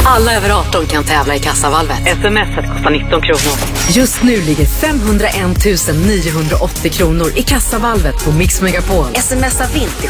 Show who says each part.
Speaker 1: Alla över 18 kan tävla i Kassavalvet. SMS-et kostar 19 kronor.
Speaker 2: Just nu ligger 501 980 kronor i Kassavalvet på Mix Megapol.
Speaker 1: SMS-a vint till